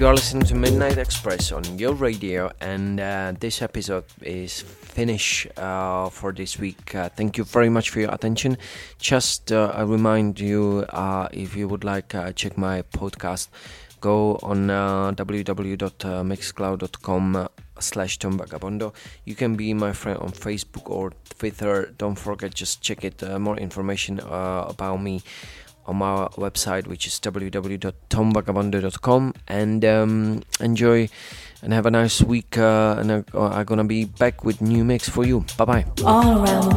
You are listening to Midnight Express on your radio, and this episode is finished for this week. Thank you very much for your attention. Just I remind you, if you would like check my podcast, go on www.mixcloud.com/TomVagabondo. You can be my friend on Facebook or Twitter. Don't forget, just check it. More information about me on my website, which is www.tomvagabondo.com, and enjoy and have a nice week, and I'm gonna be back with new mix for you. Bye bye. All around